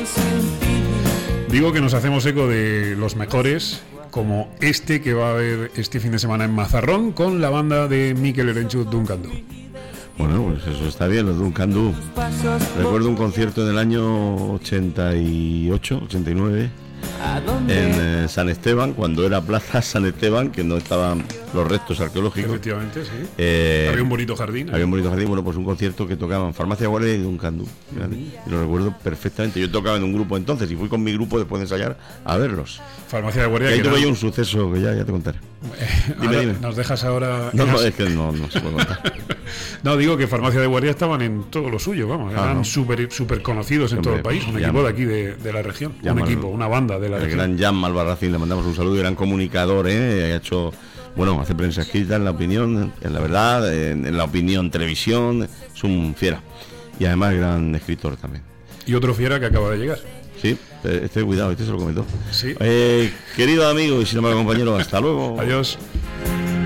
Digo que nos hacemos eco de los mejores, como este que va a haber este fin de semana en Mazarrón con la banda de Mikel Erenchut Duncan Du. Bueno, pues eso está bien, los Duncan Du. Recuerdo un concierto del año 88, 89 en San Esteban, cuando era Plaza San Esteban, que no estaban los restos arqueológicos. Efectivamente, sí. Había un bonito jardín. Había un bonito jardín, bueno, pues un concierto que tocaban Farmacia Guardia y Duncan Du. Y lo recuerdo perfectamente. Yo tocaba en un grupo entonces y fui con mi grupo después de ensayar a verlos. Farmacia de Guardia. Y ahí tuve yo un suceso que ya te contaré. Dime. ¿Nos dejas ahora? No, es que no se puede contar. No, digo que Farmacia de Guardia estaban en todo lo suyo, vamos, eran súper conocidos en todo el país, un equipo de aquí de la región, una banda de la región. El gran Jan Malbarracín, le mandamos un saludo, gran comunicador, ha hecho, bueno, hace prensa escrita en La Opinión, en La Verdad, en La Opinión Televisión, es un fiera, y además gran escritor también. Y otro fiera que acaba de llegar. Sí, cuidado, se lo comentó. Sí. Querido amigo y sin embargo compañero, hasta luego. Adiós.